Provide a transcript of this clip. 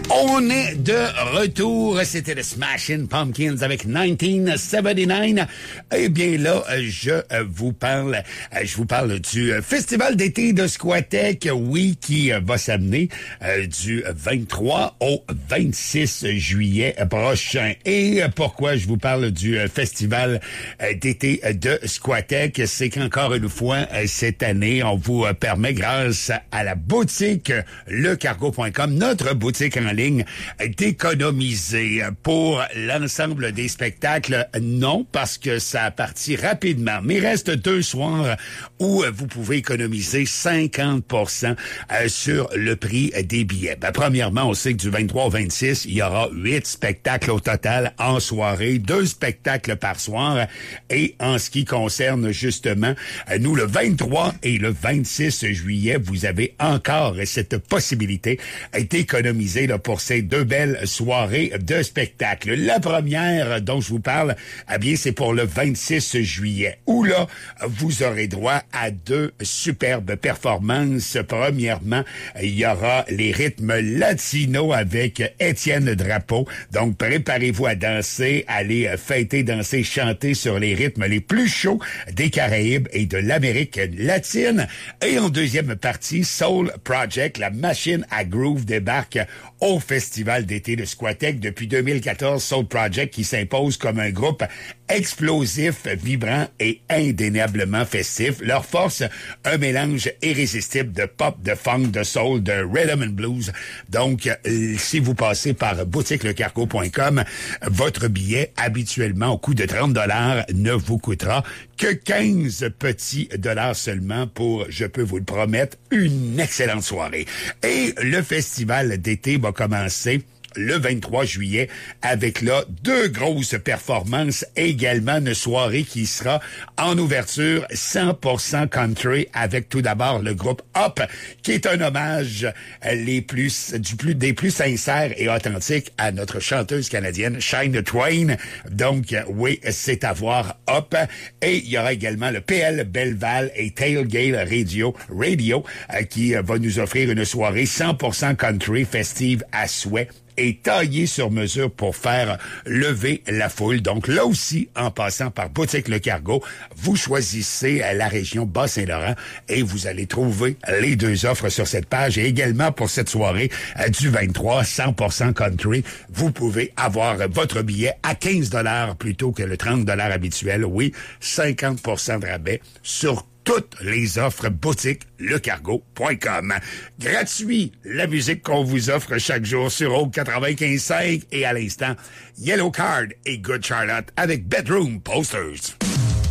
On est de retour. C'était le Smashing Pumpkins avec 1979. Eh bien là, je vous parle du Festival d'été de Squatek, oui, qui va s'amener du 23 au 26 juillet prochain. Et pourquoi je vous parle du Festival d'été de Squatek, c'est qu'encore une fois, cette année, on vous permet, grâce à la boutique lecargo.com, notre boutique en ligne, d'économiser pour l'ensemble des spectacles. Non, parce que ça partit rapidement. Mais il reste 2 soirs où vous pouvez économiser 50% sur le prix des billets. Premièrement, on sait que du 23 au 26, il y aura 8 spectacles au total en soirée, 2 spectacles par soir. Et en ce qui concerne justement, nous, le 23 et le 26 juillet, vous avez encore cette possibilité d'économiser là, pour ces 2 belles soirées de spectacle. La première dont je vous parle, eh bien, c'est pour le 26 juillet, où là, vous aurez droit à 2 superbes performances. Premièrement, il y aura les rythmes latinos avec Étienne Drapeau. Donc, préparez-vous à danser, allez fêter, danser, chanter sur les rythmes les plus chauds des Caraïbes et de l'Amérique latine. Et en deuxième partie, Soul Project, la machine à groove, débarque au Festival d'été de Squatek. Depuis 2014, Soul Project qui s'impose comme un groupe explosif, vibrant et indéniablement festif. Leur force, un mélange irrésistible de pop, de funk, de soul, de rhythm and blues. Donc, si vous passez par boutiquelecargo.com, votre billet, habituellement au coût de 30$, ne vous coûtera que 15 petits dollars seulement pour, je peux vous le promettre, une excellente soirée. Et le festival d'été va commencer le 23 juillet, avec là 2 grosses performances, également une soirée qui sera en ouverture 100% country, avec tout d'abord le groupe Up, qui est un hommage des plus sincères et authentiques à notre chanteuse canadienne Shania Twain. Donc oui, c'est à voir, Up. Et il y aura également le PL Belval et Tailgate Radio qui va nous offrir une soirée 100% country festive à souhait et taillé sur mesure pour faire lever la foule. Donc là aussi, en passant par Boutique Le Cargo, vous choisissez la région Bas-Saint-Laurent et vous allez trouver les 2 offres sur cette page. Et également pour cette soirée du 23, 100% country, vous pouvez avoir votre billet à 15$ plutôt que le 30$ habituel. Oui, 50% de rabais sur toutes les offres boutique lecargo.com. Gratuit, la musique qu'on vous offre chaque jour sur Rogue 95.5 et à l'instant, Yellow Card et Good Charlotte avec Bedroom Posters.